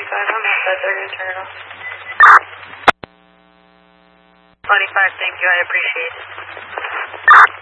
I'm at that 30 terminal. 25, thank you, I appreciate it.